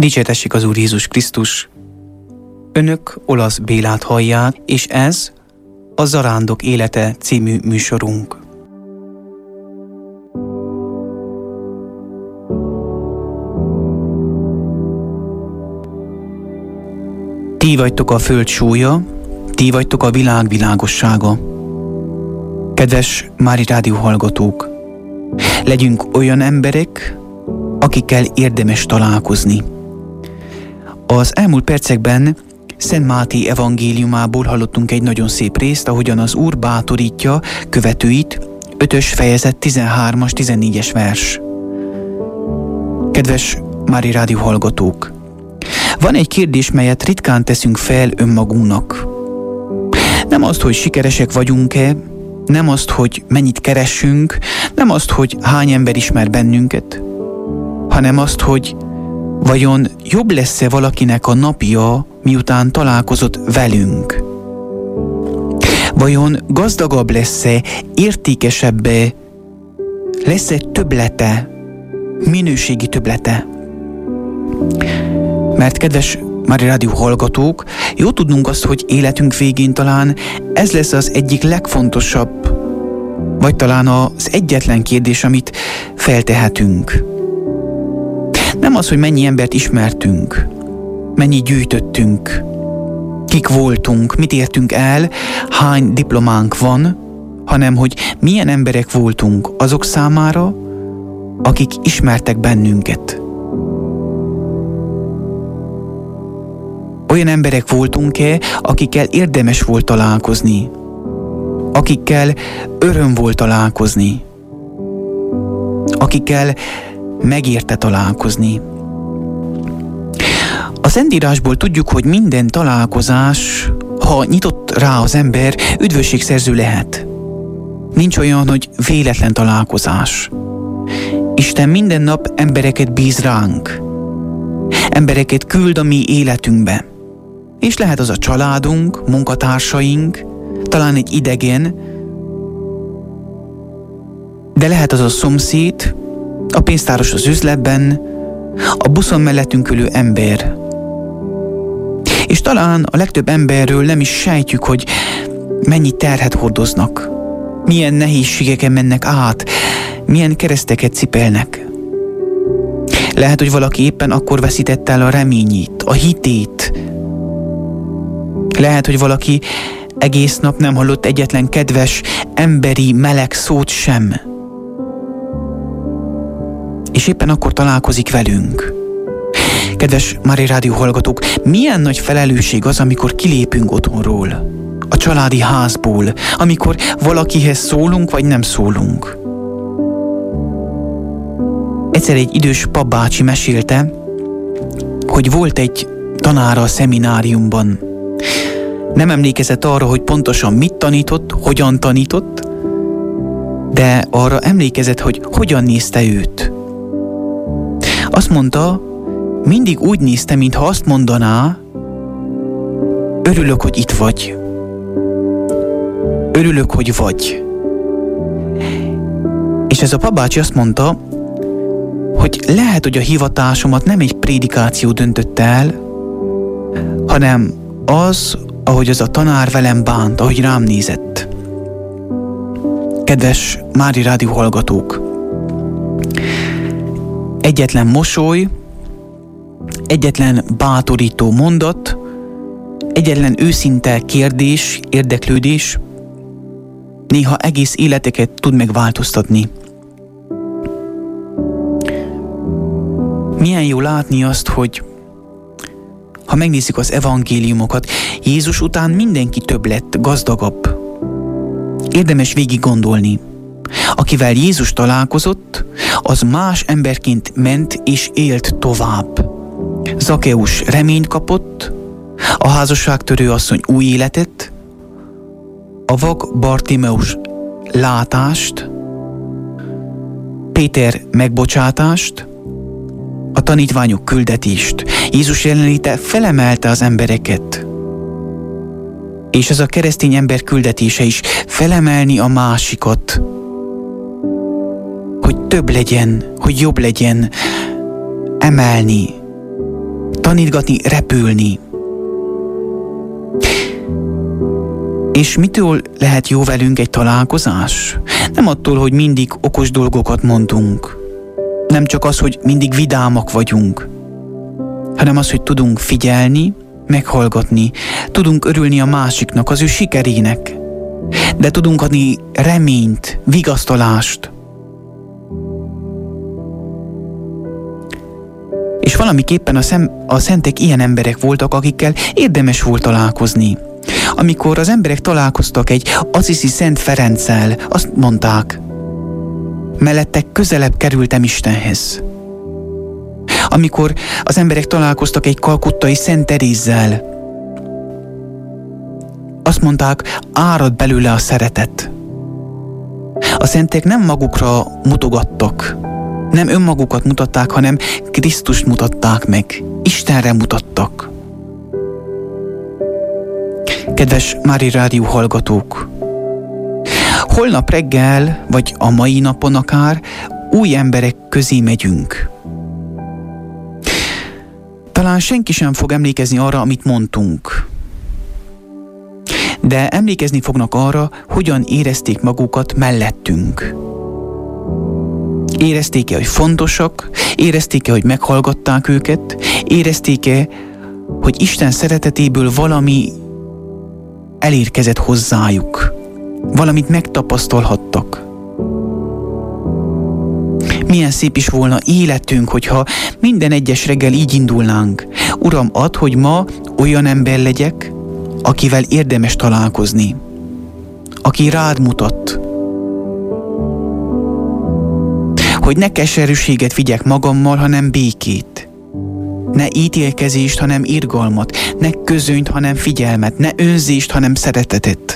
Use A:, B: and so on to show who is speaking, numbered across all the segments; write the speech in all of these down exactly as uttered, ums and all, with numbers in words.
A: Dicsértessék az Úr Jézus Krisztus! Önök Olasz Bélát hallják, és ez a Zarándok élete című műsorunk. Ti vagytok a föld súlya, ti vagytok a világ világossága. Kedves Mári Rádió hallgatók! Legyünk olyan emberek, akikkel érdemes találkozni. Az elmúlt percekben Szent Máté evangéliumából hallottunk egy nagyon szép részt, ahogyan az Úr bátorítja követőit, ötös fejezet tizenhármas, tizennégyes vers. Kedves Mári Rádió hallgatók! Van egy kérdés, melyet ritkán teszünk fel önmagunknak. Nem azt, hogy sikeresek vagyunk-e, nem azt, hogy mennyit keresünk, nem azt, hogy hány ember ismer bennünket, hanem azt, hogy vajon jobb lesz-e valakinek a napja, miután találkozott velünk? Vajon gazdagabb lesz-e, értékesebb-e, lesz-e többlete, minőségi többlete? Mert kedves Mári Rádió hallgatók, jó tudnunk azt, hogy életünk végén talán ez lesz az egyik legfontosabb, vagy talán az egyetlen kérdés, amit feltehetünk. Nem az, hogy mennyi embert ismertünk, mennyit gyűjtöttünk, kik voltunk, mit értünk el, hány diplománk van, hanem hogy milyen emberek voltunk azok számára, akik ismertek bennünket. Olyan emberek voltunk-e, akikkel érdemes volt találkozni, akikkel öröm volt találkozni, akikkel megérte találkozni. A Szentírásból tudjuk, hogy minden találkozás, ha nyitott rá az ember, üdvösségszerző lehet. Nincs olyan, hogy véletlen találkozás. Isten minden nap embereket bíz ránk. Embereket küld a mi életünkbe. És lehet az a családunk, munkatársaink, talán egy idegen, de lehet az a szomszéd, a pénztáros az üzletben, a buszon mellettünk ülő ember. És talán a legtöbb emberről nem is sejtjük, hogy mennyi terhet hordoznak, milyen nehézségeken mennek át, milyen kereszteket cipelnek. Lehet, hogy valaki éppen akkor veszítette el a reményét, a hitét. Lehet, hogy valaki egész nap nem hallott egyetlen kedves, emberi, meleg szót sem. És éppen akkor találkozik velünk. Kedves Mári Rádió hallgatók, milyen nagy felelősség az, amikor kilépünk otthonról, a családi házból, amikor valakihez szólunk, vagy nem szólunk. Egyszer egy idős papbácsi mesélte, hogy volt egy tanára a szemináriumban. Nem emlékezett arra, hogy pontosan mit tanított, hogyan tanított, de arra emlékezett, hogy hogyan nézte őt. Azt mondta, mindig úgy nézte, mintha azt mondaná, örülök, hogy itt vagy. Örülök, hogy vagy. És ez a papbácsi azt mondta, hogy lehet, hogy a hivatásomat nem egy prédikáció döntötte el, hanem az, ahogy az a tanár velem bánt, ahogy rám nézett. Kedves Mári Rádió hallgatók! Egyetlen mosoly, egyetlen bátorító mondat, egyetlen őszinte kérdés, érdeklődés néha egész életeket tud megváltoztatni. Milyen jó látni azt, hogy ha megnézzük az evangéliumokat, Jézus után mindenki több lett, gazdagabb. Érdemes végig gondolni. Akivel Jézus találkozott, az más emberként ment és élt tovább. Zakeus reményt kapott, a házasságtörő asszony új életet, a vak Bartimeus látást, Péter megbocsátást, a tanítványok küldetést. Jézus jelenléte felemelte az embereket. És ez a keresztény ember küldetése is, felemelni a másikat, hogy több legyen, hogy jobb legyen, emelni, tanítgatni repülni. És mitől lehet jó velünk egy találkozás? Nem attól, hogy mindig okos dolgokat mondunk. Nem csak az, hogy mindig vidámak vagyunk, hanem az, hogy tudunk figyelni, meghallgatni, tudunk örülni a másiknak, az ő sikerének, de tudunk adni reményt, vigasztalást. És valamiképpen a, szem, a szentek ilyen emberek voltak, akikkel érdemes volt találkozni. Amikor az emberek találkoztak egy Assisi Szent Ferenccel, azt mondták, mellette közelebb kerültem Istenhez. Amikor az emberek találkoztak egy kalkuttai Szent Terézzel, azt mondták, árad belőle a szeretet. A szentek nem magukra mutogattak, nem önmagukat mutatták, hanem Krisztust mutatták meg, Istenre mutattak. Kedves Mária Rádió hallgatók! Holnap reggel, vagy a mai napon akár új emberek közé megyünk. Talán senki sem fog emlékezni arra, amit mondtunk. De emlékezni fognak arra, hogyan érezték magukat mellettünk. Érezték-e, hogy fontosak? Érezték-e, hogy meghallgatták őket? Érezték-e, hogy Isten szeretetéből valami elérkezett hozzájuk? Valamit megtapasztalhattak? Milyen szép is volna életünk, hogyha minden egyes reggel így indulnánk. Uram, add, hogy ma olyan ember legyek, akivel érdemes találkozni, aki rád mutat, hogy ne keserűséget vigyek magammal, hanem békét, ne ítélkezést, hanem irgalmat, ne közönyt, hanem figyelmet, ne önzést, hanem szeretetet.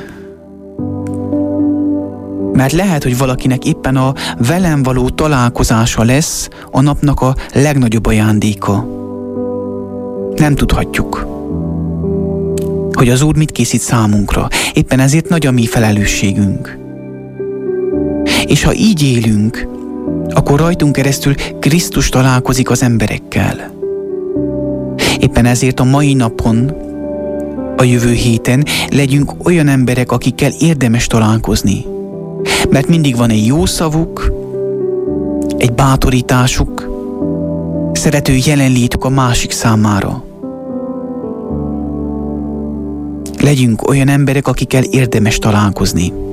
A: Mert lehet, hogy valakinek éppen a velem való találkozása lesz a napnak a legnagyobb ajándéka. Nem tudhatjuk, hogy az Úr mit készít számunkra. Éppen ezért nagy a mi felelősségünk. És ha így élünk, akkor rajtunk keresztül Krisztus találkozik az emberekkel. Éppen ezért a mai napon, a jövő héten legyünk olyan emberek, akikkel érdemes találkozni. Mert mindig van egy jó szavuk, egy bátorításuk, szerető jelenlétük a másik számára. Legyünk olyan emberek, akikkel érdemes találkozni.